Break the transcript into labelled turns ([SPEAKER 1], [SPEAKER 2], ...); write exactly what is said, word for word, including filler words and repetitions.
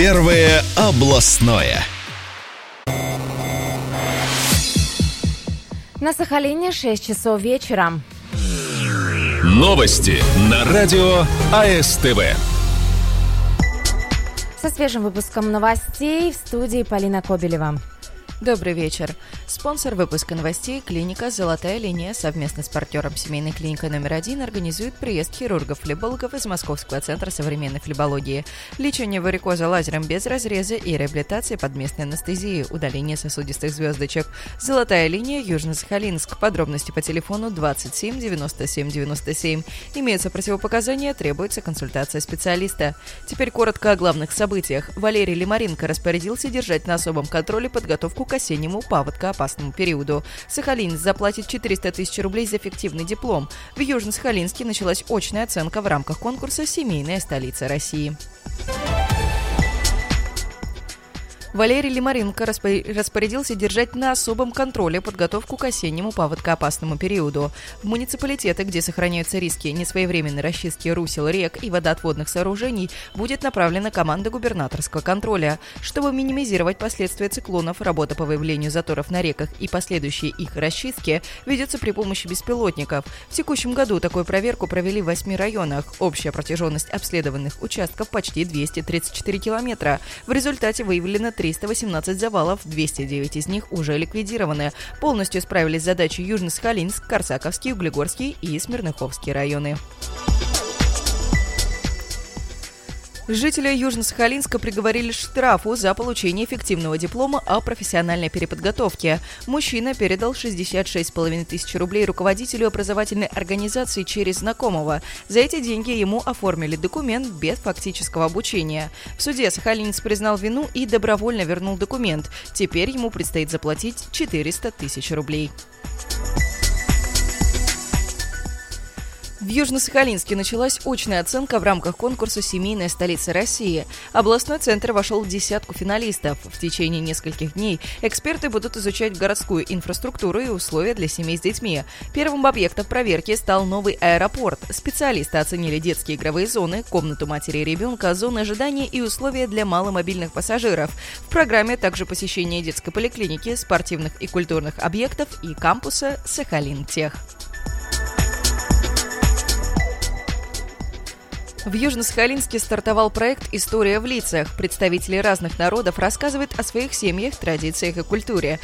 [SPEAKER 1] Первое областное.
[SPEAKER 2] На Сахалине шесть часов вечера.
[SPEAKER 1] Новости на радио АСТВ.
[SPEAKER 2] Со свежим выпуском новостей в студии Полина Кобелева.
[SPEAKER 3] Добрый вечер. Спонсор выпуска новостей – клиника «Золотая линия» совместно с партнером семейной клиникой номер один организует приезд хирургов-флебологов из Московского центра современной флебологии. Лечение варикоза лазером без разреза и реабилитация под местной анестезией, удаление сосудистых звездочек. «Золотая линия», Южно-Сахалинск. Подробности по телефону двадцать семь девяносто семь девяносто семь. Имеются противопоказания, требуется консультация специалиста. Теперь коротко о главных событиях. Валерий Лимаренко распорядился держать на особом контроле подготовку к осеннему паводкоопасному периоду. Сахалинец заплатит четыреста тысяч рублей за фиктивный диплом. В Южно-Сахалинске началась очная оценка в рамках конкурса «Семейная столица России». Валерий Лимаренко распорядился держать на особом контроле подготовку к осеннему паводкоопасному периоду. В муниципалитеты, где сохраняются риски несвоевременной расчистки русел, рек и водоотводных сооружений, будет направлена команда губернаторского контроля. Чтобы минимизировать последствия циклонов, работа по выявлению заторов на реках и последующие их расчистки ведется при помощи беспилотников. В текущем году такую проверку провели в восьми районах. Общая протяженность обследованных участков почти двести тридцать четыре километра. В результате выявлено триста восемнадцать завалов, двести девять из них уже ликвидированы. Полностью справились с задачей Южно-Сахалинск, Корсаковский, Углегорский и Смирноховский районы. Жителя Южно-Сахалинска приговорили к штрафу за получение фиктивного диплома о профессиональной переподготовке. Мужчина передал шестьдесят шесть с половиной тысяч рублей руководителю образовательной организации через знакомого. За эти деньги ему оформили документ без фактического обучения. В суде сахалинец признал вину и добровольно вернул документ. Теперь ему предстоит заплатить четыреста тысяч рублей. В Южно-Сахалинске началась очная оценка в рамках конкурса «Семейная столица России». Областной центр вошел в десятку финалистов. В течение нескольких дней эксперты будут изучать городскую инфраструктуру и условия для семей с детьми. Первым объектом проверки стал новый аэропорт. Специалисты оценили детские игровые зоны, комнату матери и ребенка, зоны ожидания и условия для маломобильных пассажиров. В программе также посещение детской поликлиники, спортивных и культурных объектов и кампуса «Сахалин-Тех». В Южно-Сахалинске стартовал проект «История в лицах». Представители разных народов рассказывают о своих семьях, традициях и культуре.